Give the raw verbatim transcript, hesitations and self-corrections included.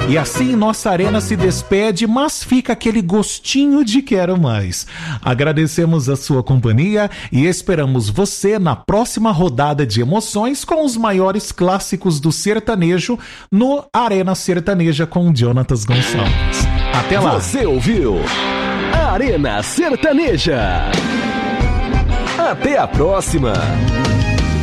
E assim nossa arena se despede, mas fica aquele gostinho de quero mais. Agradecemos a sua companhia e esperamos você na próxima rodada de emoções com os maiores clássicos do sertanejo no Arena Sertaneja com Jonatas Gonçalves. Até lá! Você ouviu Arena Sertaneja. Até a próxima!